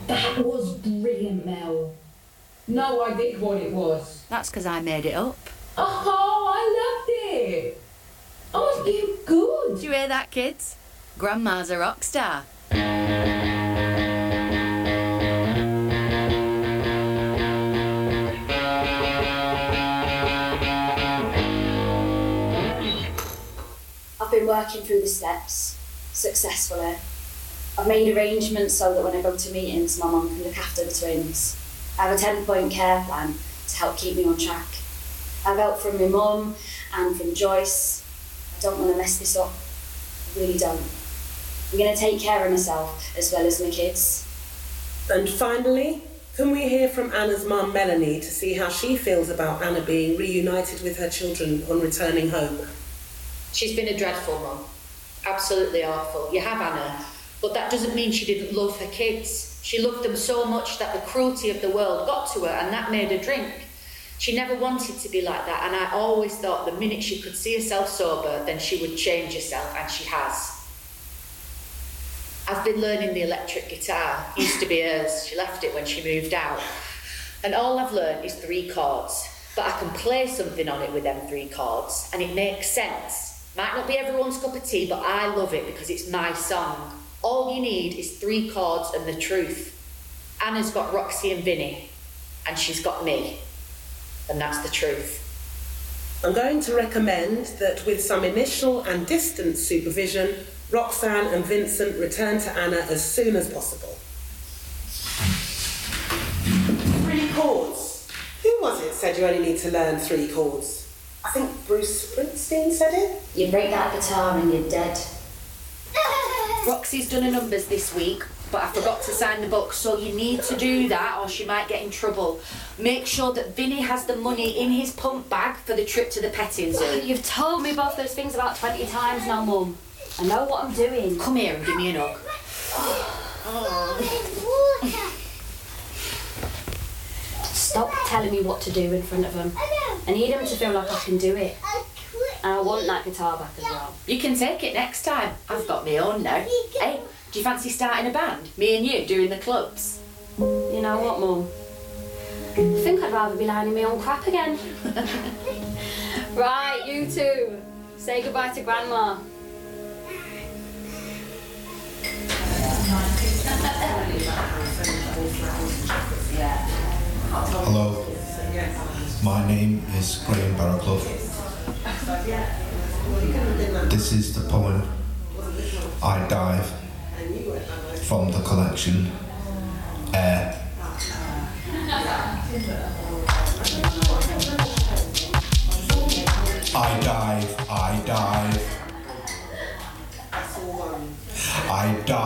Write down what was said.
That was brilliant, Mel. No idea what it was. That's because I made it up. Oh, I loved it. Oh, you good. Did you hear that, kids? Grandma's a rock star. I've been working through the steps successfully. I've made arrangements so that when I go to meetings, my mum can look after the twins. I have a 10-point care plan to help keep me on track. I've help from my mum and from Joyce. I don't want to mess this up. I really don't. I'm going to take care of myself as well as my kids. And finally, can we hear from Anna's mum, Melanie, to see how she feels about Anna being reunited with her children on returning home? She's been a dreadful mum. Absolutely awful. You have Anna, but that doesn't mean she didn't love her kids. She loved them so much that the cruelty of the world got to her, and that made her drink. She never wanted to be like that, and I always thought the minute she could see herself sober, then she would change herself, and she has. I've been learning the electric guitar. It used to be hers. She left it when she moved out. And all I've learned is 3 chords, but I can play something on it with them 3 chords, and it makes sense. Might not be everyone's cup of tea, but I love it because it's my song. All you need is 3 chords and the truth. Anna's got Roxy and Vinny, and she's got me. And that's the truth. I'm going to recommend that with some initial and distant supervision, Roxanne and Vincent return to Anna as soon as possible. 3 chords. Who was it said you only need to learn 3 chords? I think Bruce Springsteen said it. You break that guitar and you're dead. Roxy's done her numbers this week, but I forgot to sign the book, so you need to do that or she might get in trouble. Make sure that Vinny has the money in his pump bag for the trip to the petting zoo. You've told me both those things about 20 times now, Mum. I know what I'm doing. Come here and give me a hug. Stop telling me what to do in front of them. I need them to feel like I can do it. And I want that guitar back as well. You can take it next time. I've got my own now. Hey, do you fancy starting a band? Me and you doing the clubs? You know what, Mum? I think I'd rather be lying in my own crap again. Right, you two. Say goodbye to Grandma. Hello, my name is Graham Barrowclough. This is the poem I Dive from the collection Air. I dive, I dive, I dive.